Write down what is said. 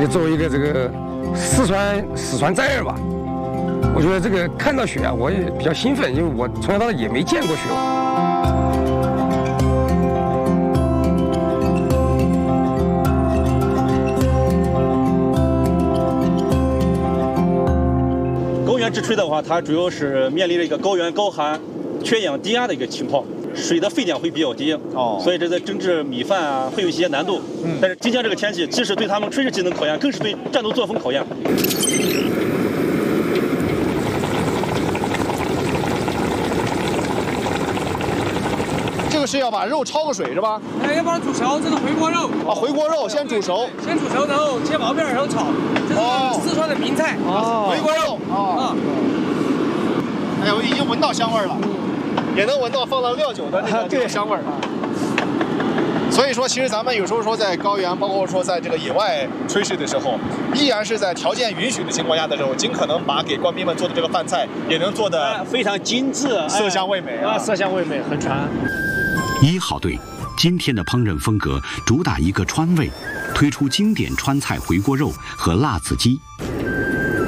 也作为一个这个四川崽儿吧，我觉得这个看到雪啊，我也比较兴奋，因为我从小到大也没见过雪。 高原治吹的话，它主要是面临着一个高原高寒、缺氧低压的一个情况，水的沸点会比较低，所以这在蒸制米饭啊会有一些难度。但是今天这个天气，既是对他们炊事技能考验，更是对战斗作风考验。 这个是要把肉焯个水是吧？ 要把它煮熟，这是回锅肉。 啊，回锅肉先煮熟， 先煮熟，然后切薄片，然后炒。这是四川的名菜。 回锅肉啊。哎呀，我已经闻到香味了，也能闻到放了料酒的那个香味啊。所以说，其实咱们有时候说在高原，包括说在这个野外炊事的时候，依然是在条件允许的情况下的时候，尽可能把给官兵们做的这个饭菜也能做得非常精致， 色香味美啊， 色香味美，很传。 1号队今天的烹饪风格主打一个川味，推出经典川菜回锅肉和辣子鸡。